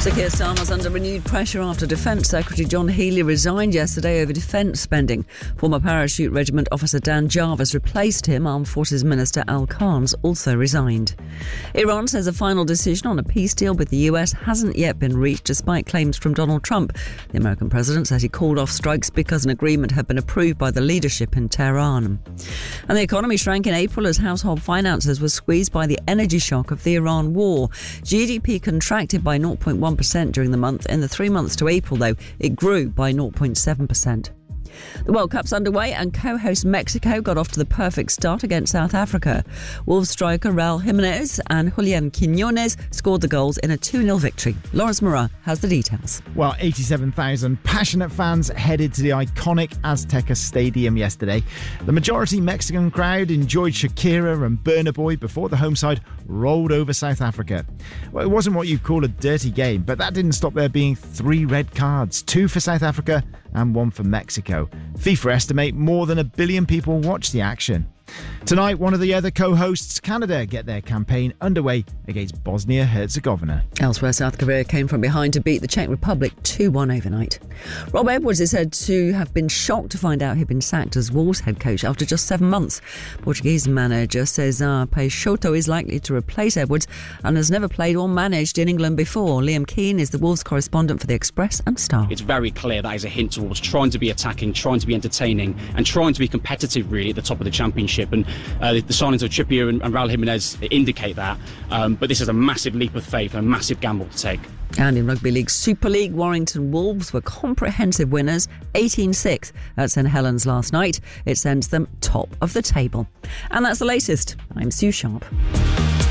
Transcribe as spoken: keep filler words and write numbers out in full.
Sir Keir Starmer's under renewed pressure after Defence Secretary John Healey resigned yesterday over defence spending. Former Parachute Regiment officer Dan Jarvis replaced him. Armed Forces Minister Al Khan's also resigned. Iran says a final decision on a peace deal with the U S hasn't yet been reached, despite claims from Donald Trump. The American president said he called off strikes because an agreement had been approved by the leadership in Tehran. And the economy shrank in April as household finances were squeezed by the energy shock of the Iran war. G D P contracted by zero point one percent during the month. In the three months to April, though, it grew by zero point seven percent. The World Cup's underway and co-host Mexico got off to the perfect start against South Africa. Wolves striker Raul Jimenez and Julian Quinones scored the goals in a two nil victory. Lawrence Morat has the details. Well, eighty-seven thousand passionate fans headed to the iconic Azteca Stadium yesterday. The majority Mexican crowd enjoyed Shakira and Burna Boy before the home side rolled over South Africa. Well, it wasn't what you'd call a dirty game, but that didn't stop there being three red cards, two for South Africa and one for Mexico. FIFA estimate more than a billion people watched the action. Tonight, one of the other co-hosts, Canada, get their campaign underway against Bosnia-Herzegovina. Elsewhere, South Korea came from behind to beat the Czech Republic two one overnight. Rob Edwards is said to have been shocked to find out he'd been sacked as Wolves head coach after just seven months. Portuguese manager Cesar Peixoto is likely to replace Edwards and has never played or managed in England before. Liam Keane is the Wolves correspondent for The Express and Star. It's very clear that is a hint towards trying to be attacking, trying to be entertaining and trying to be competitive really at the top of the championship. And uh, the signings of Trippier and, and Raul Jimenez indicate that. Um, but this is a massive leap of faith and a massive gamble to take. And in Rugby League Super League, Warrington Wolves were comprehensive winners, eighteen six at St Helens last night. It sends them top of the table. And that's the latest. I'm Sue Sharp.